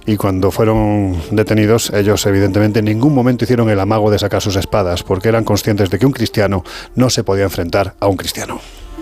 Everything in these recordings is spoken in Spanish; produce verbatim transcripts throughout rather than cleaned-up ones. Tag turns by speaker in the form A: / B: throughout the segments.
A: y cuando fueron detenidos, ellos evidentemente en ningún momento hicieron el amago de sacar sus espadas, porque eran conscientes de que un cristiano no se podía enfrentar a un cristiano.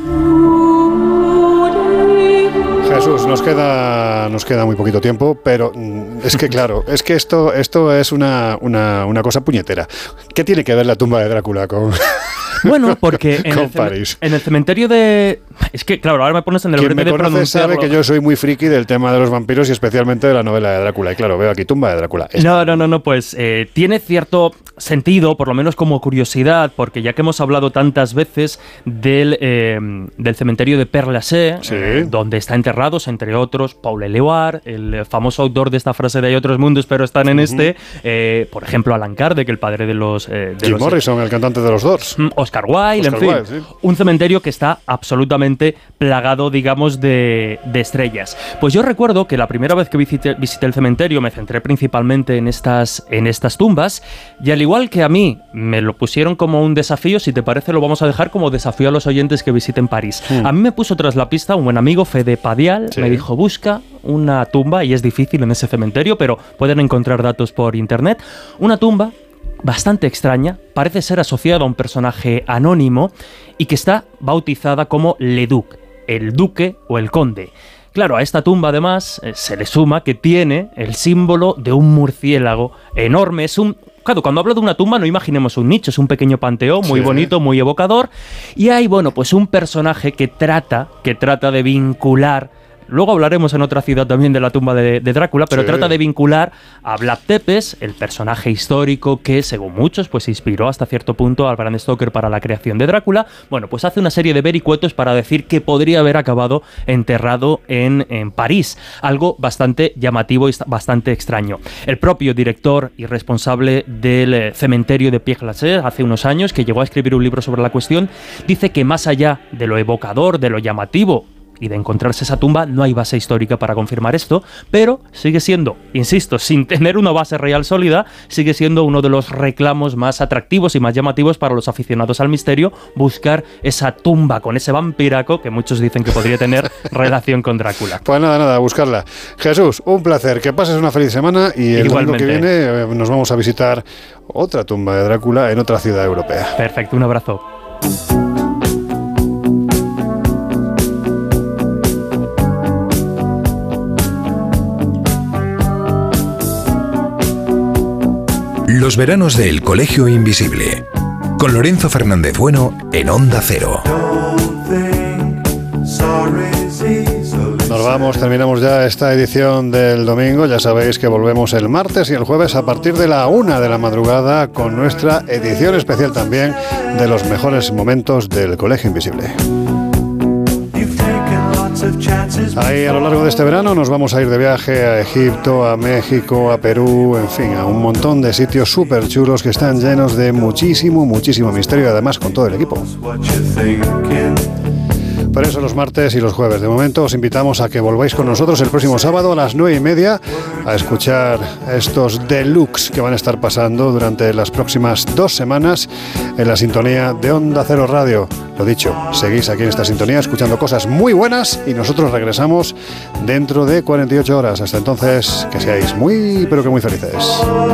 A: Jesús, nos queda nos queda muy poquito tiempo, pero es que claro, es que esto esto es una, una, una cosa puñetera. ¿Qué tiene que ver la tumba de Drácula con...?
B: Bueno, porque en el, cem- en el cementerio de... Es que, claro, ahora me pones en el brete de pronunciarlo.
A: Quien me conoce sabe que yo soy muy friki del tema de los vampiros y especialmente de la novela de Drácula. Y claro, veo aquí tumba de Drácula. Esta.
B: No, no, no, no, pues eh, tiene cierto sentido, por lo menos como curiosidad, porque ya que hemos hablado tantas veces del, eh, del cementerio de Père Lachaise,
A: sí.
B: eh, donde están enterrados, entre otros, Paul Éluard, el famoso autor de esta frase de "hay otros mundos, pero están en uh-huh. este", eh, por ejemplo, Alan Kardec, el padre de los... Eh, de
A: Jim
B: los,
A: Morrison, el cantante de los Doors.
B: Oscar Wilde, Oscar en fin. Wilde, sí. Un cementerio que está absolutamente plagado, digamos, de, de estrellas. Pues yo recuerdo que la primera vez que visité, visité el cementerio me centré principalmente en estas, en estas tumbas, y al igual que a mí me lo pusieron como un desafío, si te parece lo vamos a dejar como desafío a los oyentes que visiten París. Mm. A mí me puso tras la pista un buen amigo, Fede Padial, sí. me dijo, busca una tumba, y es difícil en ese cementerio, pero pueden encontrar datos por internet, una tumba bastante extraña, parece ser asociada a un personaje anónimo y que está bautizada como Le Duc, el duque o el conde. Claro, a esta tumba además eh, se le suma que tiene el símbolo de un murciélago enorme. Es un... Claro, cuando hablo de una tumba no imaginemos un nicho, es un pequeño panteón muy sí. bonito, muy evocador. Y hay, bueno, pues un personaje que trata, que trata de vincular... Luego hablaremos en otra ciudad también de la tumba de, de Drácula, pero sí. trata de vincular a Vlad Tepes, el personaje histórico que, según muchos, pues inspiró hasta cierto punto a Bram Stoker para la creación de Drácula. Bueno, pues hace una serie de vericuetos para decir que podría haber acabado enterrado en, en París. Algo bastante llamativo y bastante extraño. El propio director y responsable del cementerio de Père Lachaise, hace unos años, que llegó a escribir un libro sobre la cuestión, dice que más allá de lo evocador, de lo llamativo, y de encontrarse esa tumba, no hay base histórica para confirmar esto, pero sigue siendo, insisto, sin tener una base real sólida, sigue siendo uno de los reclamos más atractivos y más llamativos para los aficionados al misterio, buscar esa tumba con ese vampiraco que muchos dicen que podría tener relación con Drácula.
A: Pues nada, nada, buscarla. Jesús, un placer, que pases una feliz semana y el domingo que viene eh, nos vamos a visitar otra tumba de Drácula en otra ciudad europea.
B: Perfecto, un abrazo.
C: Los veranos del Colegio Invisible, con Lorenzo Fernández Bueno en Onda Cero.
A: Nos vamos, terminamos ya esta edición del domingo. Ya sabéis que volvemos el martes y el jueves a partir de la una de la madrugada con nuestra edición especial también de los mejores momentos del Colegio Invisible. Ahí a lo largo de este verano nos vamos a ir de viaje a Egipto, a México, a Perú, en fin, a un montón de sitios súper chulos que están llenos de muchísimo, muchísimo misterio, además con todo el equipo. Por eso los martes y los jueves. De momento os invitamos a que volváis con nosotros el próximo sábado a las nueve y media a escuchar estos deluxe que van a estar pasando durante las próximas dos semanas en la sintonía de Onda Cero Radio. Lo dicho, seguís aquí en esta sintonía escuchando cosas muy buenas y nosotros regresamos dentro de cuarenta y ocho horas. Hasta entonces, que seáis muy, pero que muy felices.